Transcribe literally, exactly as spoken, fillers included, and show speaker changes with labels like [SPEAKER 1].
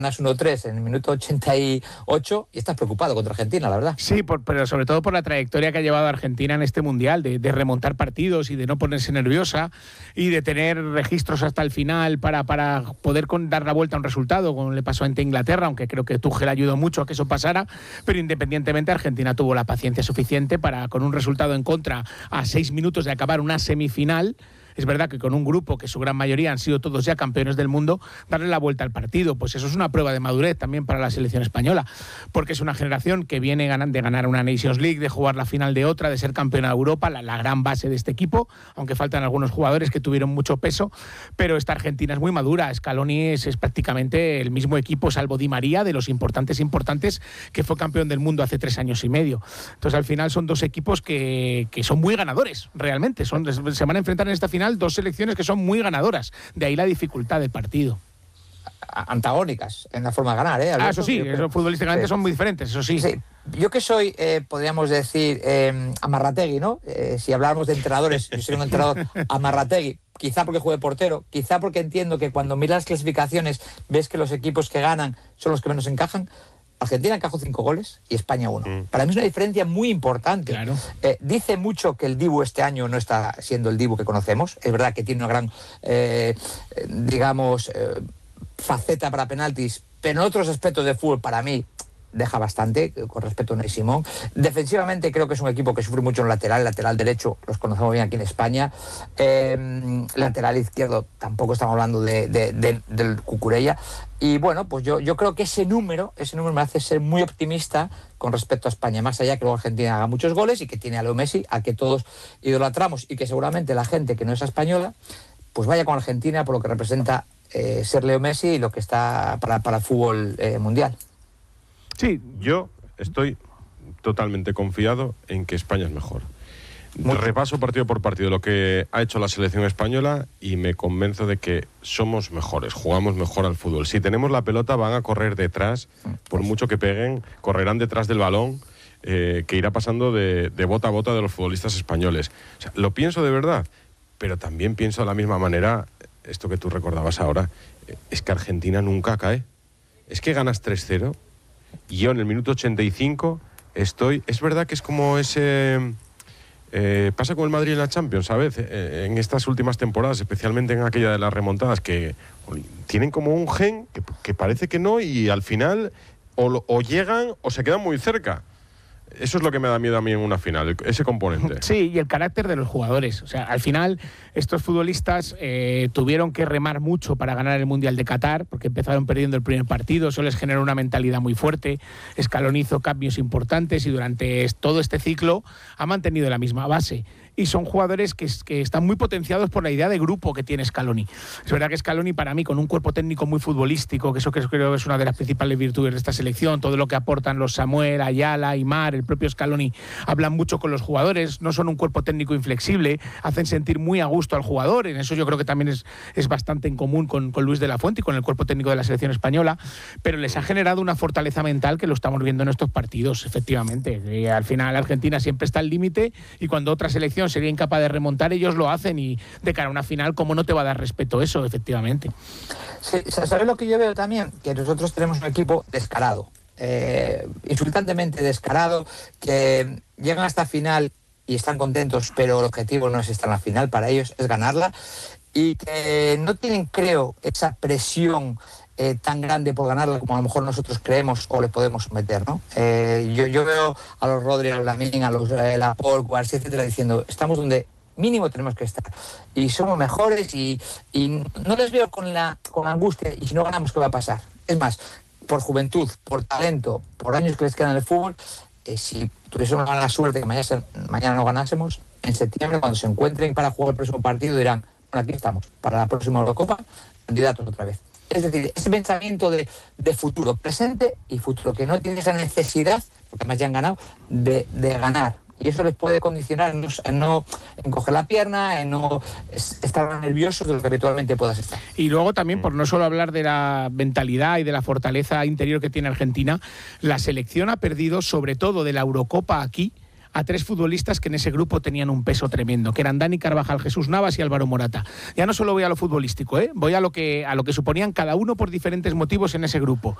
[SPEAKER 1] ganas uno tres en el minuto ochenta y ocho y estás preocupado contra Argentina, la verdad.
[SPEAKER 2] Sí, por, pero sobre todo por la trayectoria que ha llevado Argentina en este Mundial, de, de remontar partidos y de no ponerse nerviosa y de tener registros hasta el final para, para poder con, dar la vuelta a un resultado, como le pasó ante Inglaterra, aunque creo que Tuchel ayudó mucho a que eso pasara, pero independientemente Argentina tuvo la paciencia suficiente para, con un resultado en contra a seis minutos de acabar una semifinal. Es verdad que con un grupo que su gran mayoría han sido todos ya campeones del mundo, darle la vuelta al partido, pues eso es una prueba de madurez también para la selección española, porque es una generación que viene de ganar una Nations League, de jugar la final de otra, de ser campeona de Europa, la, la gran base de este equipo, aunque faltan algunos jugadores que tuvieron mucho peso, pero esta Argentina es muy madura. Scaloni es, es prácticamente el mismo equipo, salvo Di María, de los importantes importantes, que fue campeón del mundo hace tres años y medio. Entonces al final son dos equipos que, que son muy ganadores, realmente, son, se van a enfrentar en esta final dos selecciones que son muy ganadoras, de ahí la dificultad del partido.
[SPEAKER 1] Antagónicas en la forma de ganar, ¿eh?
[SPEAKER 2] Ah, eso sí, eso futbolísticamente sí. Son muy diferentes, eso sí.
[SPEAKER 1] sí. Yo que soy, eh, podríamos decir, eh, amarrategui, ¿no? Eh, si habláramos de entrenadores, yo soy un entrenador amarrategui, quizá porque juegue portero, quizá porque entiendo que cuando miras las clasificaciones ves que los equipos que ganan son los que menos encajan. Argentina encajó cinco goles y España uno. Mm. Para mí es una diferencia muy importante.
[SPEAKER 2] Claro.
[SPEAKER 1] Eh, dice mucho que el Dibu este año no está siendo el Dibu que conocemos. Es verdad que tiene una gran, eh, digamos, eh, faceta para penaltis, pero en otros aspectos de fútbol, para mí, deja bastante, con respecto a Unai Simón. Defensivamente creo que es un equipo que sufre mucho en lateral. El lateral derecho los conocemos bien aquí en España. Eh, lateral izquierdo tampoco estamos hablando de, de, de, del Cucurella. Y bueno, pues yo, yo creo que ese número, ese número me hace ser muy optimista con respecto a España. Más allá que luego Argentina haga muchos goles y que tiene a Leo Messi, a que todos idolatramos, y que seguramente la gente que no es española, pues vaya con Argentina por lo que representa eh, ser Leo Messi y lo que está para, para el fútbol eh, mundial.
[SPEAKER 3] Sí, yo estoy totalmente confiado en que España es mejor. Muy Repaso partido por partido lo que ha hecho la selección española y me convenzo de que somos mejores, jugamos mejor al fútbol. Si tenemos la pelota van a correr detrás, por mucho que peguen, correrán detrás del balón, eh, que irá pasando de, de bota a bota de los futbolistas españoles. O sea, lo pienso de verdad, pero también pienso de la misma manera, esto que tú recordabas ahora, es que Argentina nunca cae. Es que ganas tres cero... y yo en el minuto ochenta y cinco estoy... Es verdad que es como ese... Eh, pasa con el Madrid en la Champions, ¿sabes? Eh, en estas últimas temporadas, especialmente en aquella de las remontadas, que tienen como un gen que, que parece que no y al final o, o llegan o se quedan muy cerca. Eso es lo que me da miedo a mí en una final, ese componente.
[SPEAKER 2] Sí, y el carácter de los jugadores. O sea, al final estos futbolistas eh, tuvieron que remar mucho para ganar el Mundial de Qatar, porque empezaron perdiendo el primer partido, eso les generó una mentalidad muy fuerte. Scaloni hizo cambios importantes y durante todo este ciclo ha mantenido la misma base. Y son jugadores que, que están muy potenciados por la idea de grupo que tiene Scaloni. Es verdad que Scaloni, para mí, con un cuerpo técnico muy futbolístico, que eso que creo que es una de las principales virtudes de esta selección, todo lo que aportan los Samuel, Ayala, Aimar, el propio Scaloni, hablan mucho con los jugadores, no son un cuerpo técnico inflexible, hacen sentir muy a gusto al jugador. En eso yo creo que también es, es bastante en común con, con Luis de la Fuente y con el cuerpo técnico de la selección española, pero les ha generado una fortaleza mental que lo estamos viendo en estos partidos, efectivamente. Y al final Argentina siempre está al límite y cuando otra selección sería incapaz de remontar, ellos lo hacen, y de cara a una final, ¿cómo no te va a dar respeto eso, efectivamente?
[SPEAKER 1] Sí, ¿sabes lo que yo veo también? Que nosotros tenemos un equipo descarado, eh, insultantemente descarado, que llegan hasta final y están contentos, pero el objetivo no es estar en la final, para ellos es ganarla, y que no tienen, creo, esa presión Eh, tan grande por ganarla como a lo mejor nosotros creemos o le podemos someter, ¿no? Eh, yo, yo veo a los Rodri, a los Lamine, a los eh, Laporte, Guardia, etcétera, diciendo, estamos donde mínimo tenemos que estar y somos mejores, y, y no les veo con la con angustia, y si no ganamos, ¿qué va a pasar? Es más, por juventud, por talento, por años que les quedan en el fútbol, eh, si tuviésemos la suerte que mañana, mañana no ganásemos, en septiembre, cuando se encuentren para jugar el próximo partido, dirán, bueno, aquí estamos, para la próxima Eurocopa, candidatos otra vez. Es decir, ese pensamiento de, de futuro, presente y futuro, que no tiene esa necesidad, porque además ya han ganado, de, de ganar. Y eso les puede condicionar en no, en no en coger la pierna, en no estar nerviosos de lo que habitualmente puedas estar.
[SPEAKER 2] Y luego también, por no solo hablar de la mentalidad y de la fortaleza interior que tiene Argentina, la selección ha perdido, sobre todo de la Eurocopa aquí, a tres futbolistas que en ese grupo tenían un peso tremendo, que eran Dani Carvajal, Jesús Navas y Álvaro Morata. Ya no solo voy a lo futbolístico, ¿eh? voy a lo que a lo que suponían cada uno por diferentes motivos en ese grupo.